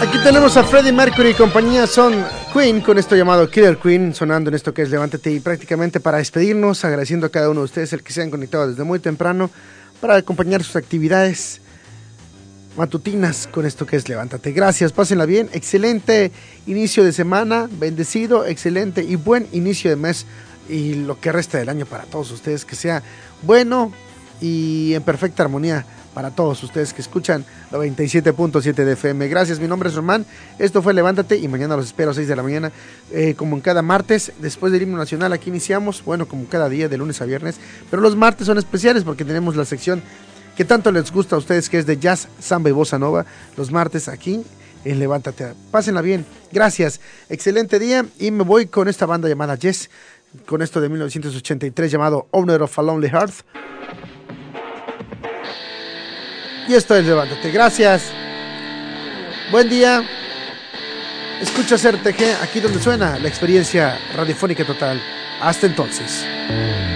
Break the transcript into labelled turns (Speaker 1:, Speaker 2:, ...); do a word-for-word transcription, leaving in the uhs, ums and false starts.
Speaker 1: Aquí tenemos a Freddie Mercury y compañía, son Queen, con esto llamado Killer Queen, sonando en esto que es Levántate, y prácticamente para despedirnos, agradeciendo a cada uno de ustedes el que se han conectado desde muy temprano para acompañar sus actividades matutinas con esto que es Levántate. Gracias, pásenla bien, excelente inicio de semana, bendecido, excelente y buen inicio de mes, y lo que resta del año para todos ustedes, que sea bueno y en perfecta armonía para todos ustedes que escuchan noventa y siete punto siete de F M. Gracias, mi nombre es Román, esto fue Levántate y mañana los espero a seis de la mañana, eh, como en cada martes, después del himno nacional. Aquí iniciamos, bueno, como cada día de lunes a viernes, pero los martes son especiales porque tenemos la sección que tanto les gusta a ustedes, que es de jazz, samba y bossa nova, los martes aquí en Levántate. Pásenla bien, gracias, excelente día, y me voy con esta banda llamada Yes, con esto de mil novecientos ochenta y tres llamado Owner of a Lonely Heart. Y esto es Levántate, gracias, buen día, escucha C R T G, aquí donde suena la experiencia radiofónica total. Hasta entonces.